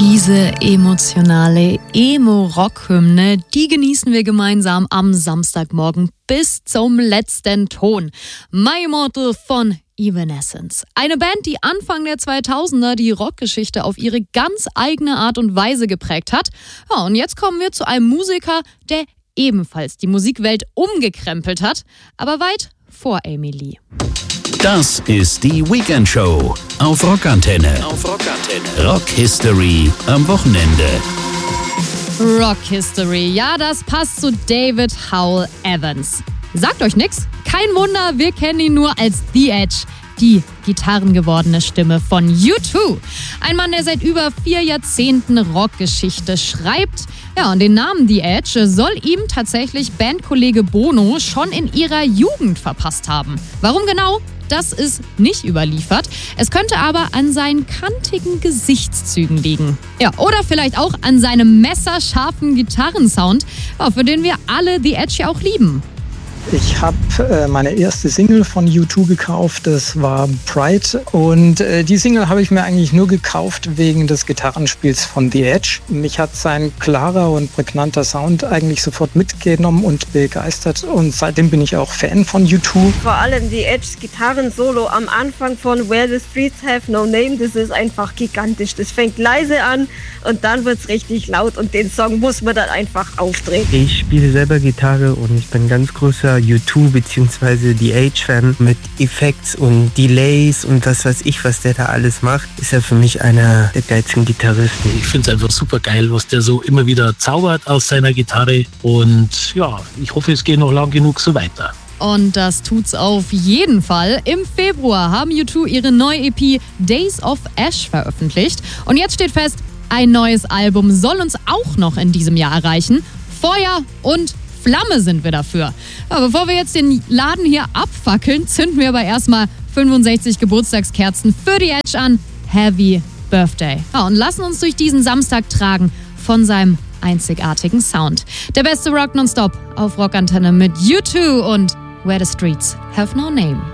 Diese emotionale Emo-Rock-Hymne, die genießen wir gemeinsam am Samstagmorgen bis zum letzten Ton. My Immortal von Evanescence. Eine Band, die Anfang der 2000er die Rockgeschichte auf ihre ganz eigene Art und Weise geprägt hat. Ja, und jetzt kommen wir zu einem Musiker, der ebenfalls die Musikwelt umgekrempelt hat, aber weit vor Amy Lee. Das ist die Weekend Show auf Rockantenne. Rock History am Wochenende. Rock History, ja, das passt zu David Howell Evans. Sagt euch nix? Kein Wunder, wir kennen ihn nur als The Edge, die gitarrengewordene Stimme von U2. Ein Mann, der seit über 4 Jahrzehnten Rockgeschichte schreibt. Ja, und den Namen The Edge soll ihm tatsächlich Bandkollege Bono schon in ihrer Jugend verpasst haben. Warum genau? Das ist nicht überliefert. Es könnte aber an seinen kantigen Gesichtszügen liegen. Ja, oder vielleicht auch an seinem messerscharfen Gitarrensound, für den wir alle The Edge ja auch lieben. Ich habe meine erste Single von U2 gekauft, das war Pride. Und die Single habe ich mir eigentlich nur gekauft wegen des Gitarrenspiels von The Edge. Mich hat sein klarer und prägnanter Sound eigentlich sofort mitgenommen und begeistert. Und seitdem bin ich auch Fan von U2. Vor allem The Edge's Gitarrensolo am Anfang von Where the Streets Have No Name, das ist einfach gigantisch. Das fängt leise an und dann wird es richtig laut und den Song muss man dann einfach aufdrehen. Ich spiele selber Gitarre und ich bin ganz großer U2 bzw. The Edge-Fan. Mit Effekts und Delays und was weiß ich, was der da alles macht, ist er für mich einer der geilsten Gitarristen. Ich finde es einfach super geil, was der so immer wieder zaubert aus seiner Gitarre und ja, ich hoffe, es geht noch lang genug so weiter. Und das tut's auf jeden Fall. Im Februar haben U2 ihre neue EP Days of Ash veröffentlicht und jetzt steht fest, ein neues Album soll uns auch noch in diesem Jahr erreichen. Feuer und Flamme sind wir dafür. Aber bevor wir jetzt den Laden hier abfackeln, zünden wir aber erstmal 65 Geburtstagskerzen für die Edge an. Happy Birthday. Ja, und lassen uns durch diesen Samstag tragen von seinem einzigartigen Sound. Der beste Rock nonstop auf Rockantenne mit U2 und Where the Streets Have No Name.